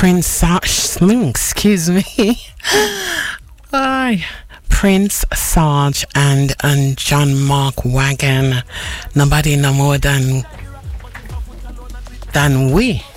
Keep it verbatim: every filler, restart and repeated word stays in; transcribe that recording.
Prince Sarge, excuse me. Aye. Prince Sarge and, and John Mark Wagon. Nobody no more than than we.